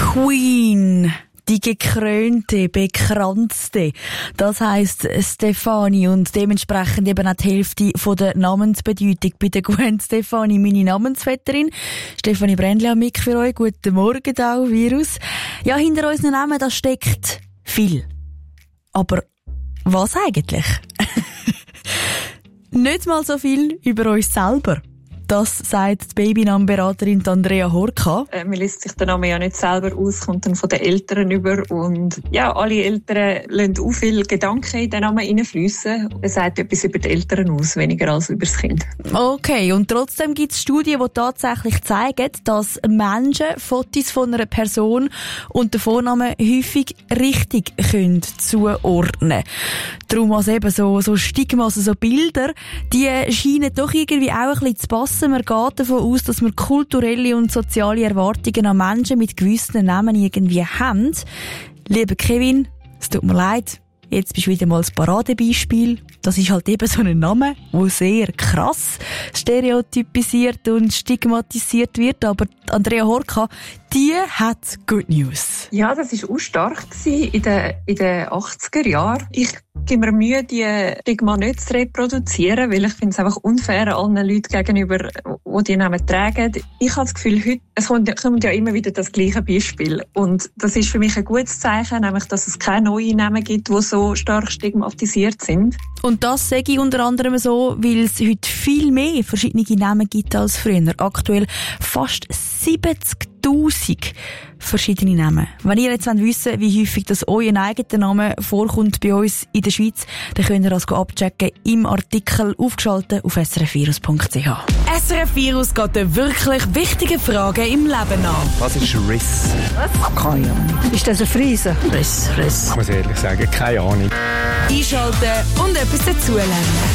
Queen. Die gekrönte, bekranzte. Das heisst Stefanie und dementsprechend eben auch die Hälfte von der Namensbedeutung bei der Gwen Stefani, meine Namensvetterin. Stefanie Brändli am Mic für euch. Guten Morgen auch, Virus. Ja, hinter unseren Namen, da steckt viel. Aber was eigentlich? Nicht mal so viel über uns selber. Das sagt die Babynamenberaterin Andrea Horka. Man lässt sich den Namen ja nicht selber aus, kommt dann von den Eltern über. Und ja, alle Eltern lassen auch viele Gedanken in den Namen hineinfliessen. Es sagt etwas über die Eltern aus, weniger als über das Kind. Okay, und trotzdem gibt es Studien, die tatsächlich zeigen, dass Menschen Fotos von einer Person und den Vornamen häufig richtig können zuordnen. Darum also eben so Stigmas, so Bilder, die scheinen doch irgendwie auch ein bisschen zu passen. Man geht davon aus, dass wir kulturelle und soziale Erwartungen an Menschen mit gewissen Namen irgendwie haben. Lieber Kevin, es tut mir leid, jetzt bist du wieder mal das Paradebeispiel. Das ist halt eben so ein Name, der sehr krass stereotypisiert und stigmatisiert wird. Aber Andrea Horka, die hat Good News. Ja, das war auch stark in den 80er Jahren. Ich gebe mir Mühe, die Stigma nicht zu reproduzieren, weil ich finde es einfach unfair allen Leuten gegenüber, die die Namen tragen. Ich habe das Gefühl, heute, es kommt ja immer wieder das gleiche Beispiel. Und das ist für mich ein gutes Zeichen, nämlich, dass es keine neuen Namen gibt, die so stark stigmatisiert sind. Und das sage ich unter anderem so, weil es heute viel mehr verschiedene Namen gibt als früher. Aktuell fast 70'000 verschiedene Namen. Wenn ihr jetzt wissen wollt, wie häufig das euer eigener Name vorkommt bei uns in der Schweiz, dann könnt ihr das abchecken im Artikel aufgeschaltet auf srfvirus.ch. SRF Virus geht den wirklich wichtigen Fragen im Leben nach. Was ist Riss? Was? Keine Ahnung. Ist das ein Friese? Riss. Ich muss ehrlich sagen, keine Ahnung. Einschalten und etwas dazulernen.